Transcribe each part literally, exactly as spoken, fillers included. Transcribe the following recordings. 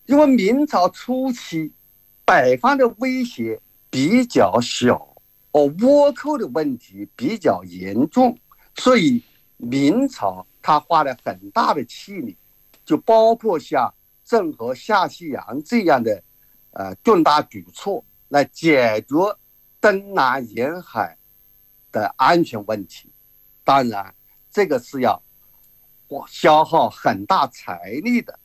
因为明朝初期北方的威胁比较小，而倭寇的问题比较严重，所以明朝他花了很大的气力，就包括像郑和下西洋这样的呃重大举措来解决东南沿海的安全问题。当然这个是要消耗很大财力的。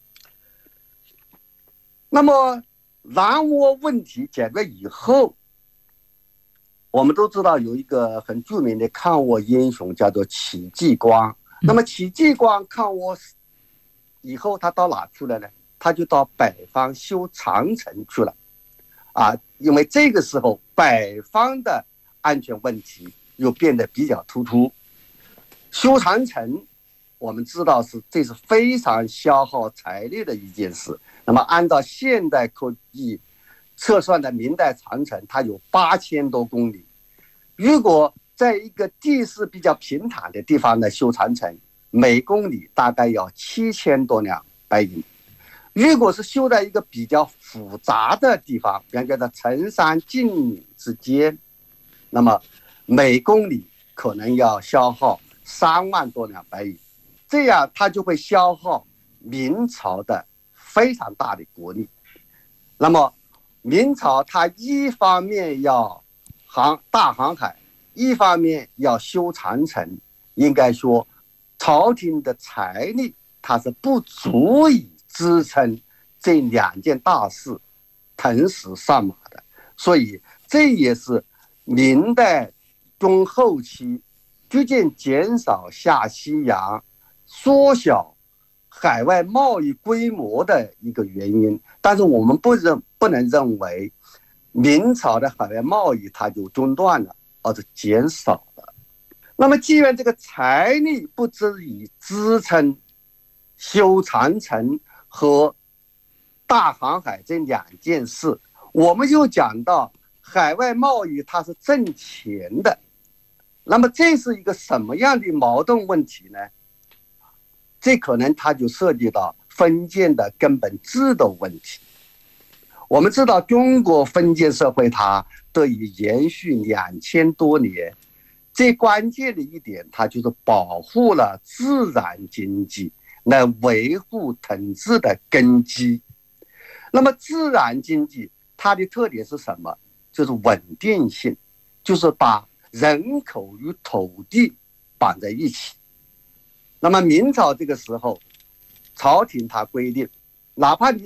那么南倭问题解决以后，我们都知道有一个很著名的抗倭英雄叫做戚继光。那么戚继光抗倭以后他到哪去了呢？他就到北方修长城去了啊，因为这个时候北方的安全问题又变得比较突出。修长城我们知道是这是非常消耗财力的一件事。那么按照现代科技测算的明代长城，它有八千多公里。如果在一个地势比较平坦的地方呢修长城，每公里大概要七千多两白银。如果是修在一个比较复杂的地方，比方说在城山峻岭之间，那么每公里可能要消耗三万多两白银，这样它就会消耗明朝的非常大的国力。那么明朝它一方面要航大航海，一方面要修长城，应该说朝廷的财力它是不足以支撑这两件大事同时上马的。所以这也是明代中后期逐渐减少下西洋、缩小海外贸易规模的一个原因。但是我们不认不能认为明朝的海外贸易它就中断了，而是减少了。那么既然这个财力不足以支撑修长城和大航海这两件事，我们又讲到海外贸易它是挣钱的，那么这是一个什么样的矛盾问题呢？这可能它就涉及到封建的根本制度问题。我们知道中国封建社会它得以延续两千多年，最关键的一点它就是保护了自然经济来维护统治的根基。那么自然经济它的特点是什么？就是稳定性，就是把人口与土地绑在一起。那么明朝这个时候朝廷它规定，哪怕你